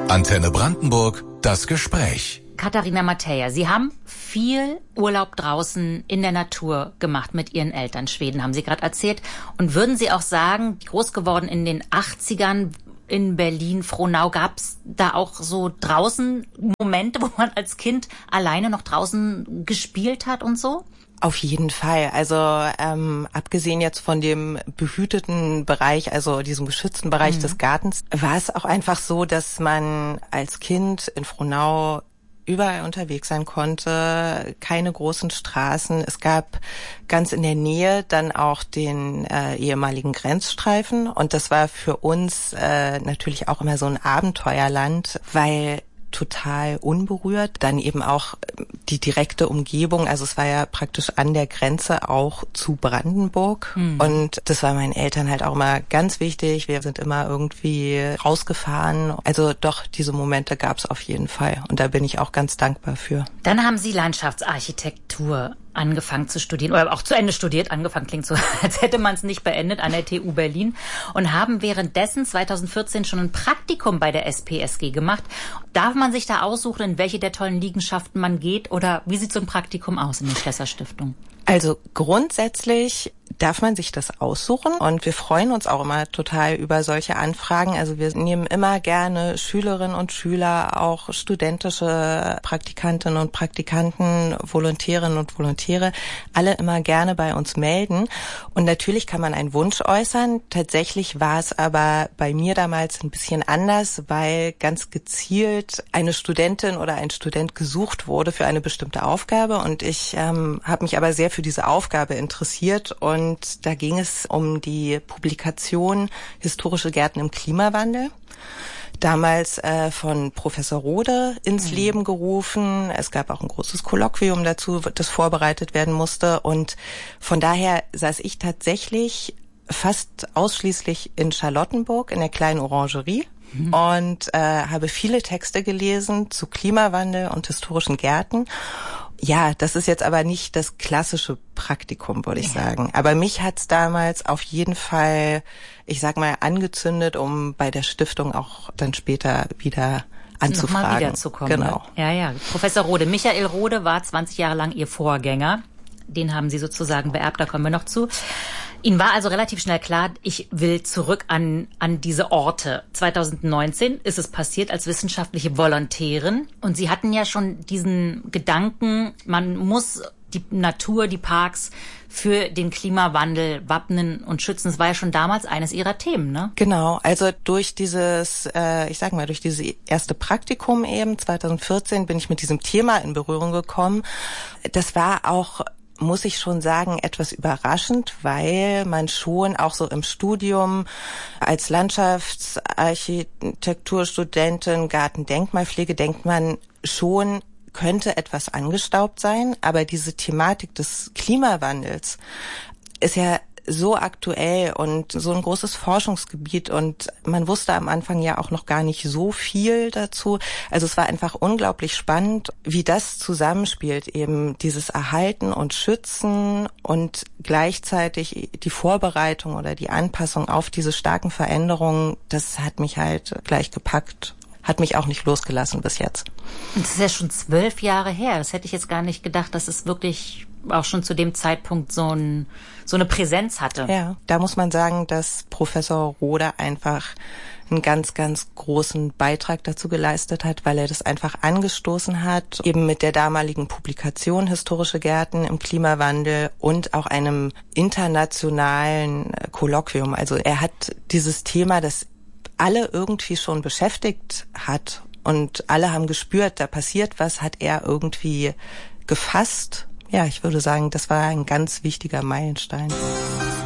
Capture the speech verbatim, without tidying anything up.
Antenne Brandenburg, das Gespräch. Katharina Mateja, Sie haben viel Urlaub draußen in der Natur gemacht mit Ihren Eltern. Schweden haben Sie gerade erzählt. Und würden Sie auch sagen, groß geworden in den achtzigern in Berlin, Frohnau, gab es da auch so draußen Momente, wo man als Kind alleine noch draußen gespielt hat und so? Auf jeden Fall. Also ähm, abgesehen jetzt von dem behüteten Bereich, also diesem geschützten Bereich mhm. des Gartens, war es auch einfach so, dass man als Kind in Frohnau überall unterwegs sein konnte, keine großen Straßen. Es gab ganz in der Nähe dann auch den äh, ehemaligen Grenzstreifen und das war für uns äh, natürlich auch immer so ein Abenteuerland, weil total unberührt. Dann eben auch die direkte Umgebung, also es war ja praktisch an der Grenze auch zu Brandenburg mhm. und das war meinen Eltern halt auch immer ganz wichtig. Wir sind immer irgendwie rausgefahren. Also doch, diese Momente gab es auf jeden Fall und da bin ich auch ganz dankbar für. Dann haben Sie Landschaftsarchitektur angefangen zu studieren oder auch zu Ende studiert, angefangen klingt so, als hätte man es nicht beendet, an der T U Berlin und haben währenddessen zweitausendvierzehn schon ein Praktikum bei der S P S G gemacht. Darf man sich da aussuchen, in welche der tollen Liegenschaften man geht oder wie sieht so ein Praktikum aus in der Schlesser Stiftung? Also grundsätzlich darf man sich das aussuchen und wir freuen uns auch immer total über solche Anfragen. Also wir nehmen immer gerne Schülerinnen und Schüler, auch studentische Praktikantinnen und Praktikanten, Volontärinnen und Volontäre, alle immer gerne bei uns melden. Und natürlich kann man einen Wunsch äußern. Tatsächlich war es aber bei mir damals ein bisschen anders, weil ganz gezielt eine Studentin oder ein Student gesucht wurde für eine bestimmte Aufgabe und ich ähm, habe mich aber sehr für diese Aufgabe interessiert und Und da ging es um die Publikation Historische Gärten im Klimawandel. Damals äh, von Professor Rode ins mhm. Leben gerufen. Es gab auch ein großes Kolloquium dazu, das vorbereitet werden musste. Und von daher saß ich tatsächlich fast ausschließlich in Charlottenburg in der kleinen Orangerie. Mhm. Und äh, habe viele Texte gelesen zu Klimawandel und historischen Gärten. Ja, das ist jetzt aber nicht das klassische Praktikum, würde ich ja. sagen. Aber mich hat's damals auf jeden Fall, ich sag mal, angezündet, um bei der Stiftung auch dann später wieder anzufragen. Nochmal wiederzukommen. Genau. Ne? Ja, ja. Professor Rode, Michael Rode war zwanzig Jahre lang Ihr Vorgänger. Den haben Sie sozusagen beerbt, da kommen wir noch zu. Ihnen war also relativ schnell klar, ich will zurück an an diese Orte. zweitausendneunzehn ist es passiert als wissenschaftliche Volontärin. Und Sie hatten ja schon diesen Gedanken, man muss die Natur, die Parks für den Klimawandel wappnen und schützen. Das war ja schon damals eines Ihrer Themen, ne? Genau, also durch dieses, äh, ich sag mal, durch dieses erste Praktikum eben, zweitausendvierzehn, bin ich mit diesem Thema in Berührung gekommen. Das war auch, muss ich schon sagen, etwas überraschend, weil man schon auch so im Studium als Landschaftsarchitekturstudentin, Gartendenkmalpflege denkt man schon, könnte etwas angestaubt sein, aber diese Thematik des Klimawandels ist ja so aktuell und so ein großes Forschungsgebiet und man wusste am Anfang ja auch noch gar nicht so viel dazu. Also es war einfach unglaublich spannend, wie das zusammenspielt, eben dieses Erhalten und Schützen und gleichzeitig die Vorbereitung oder die Anpassung auf diese starken Veränderungen. Das hat mich halt gleich gepackt. Hat mich auch nicht losgelassen bis jetzt. Und das ist ja schon zwölf Jahre her. Das hätte ich jetzt gar nicht gedacht, dass es wirklich auch schon zu dem Zeitpunkt so, ein, so eine Präsenz hatte. Ja, da muss man sagen, dass Professor Rode einfach einen ganz, ganz großen Beitrag dazu geleistet hat, weil er das einfach angestoßen hat, eben mit der damaligen Publikation Historische Gärten im Klimawandel und auch einem internationalen Kolloquium. Also er hat dieses Thema, das alle irgendwie schon beschäftigt hat und alle haben gespürt, da passiert was, hat er irgendwie gefasst. Ja, ich würde sagen, das war ein ganz wichtiger Meilenstein.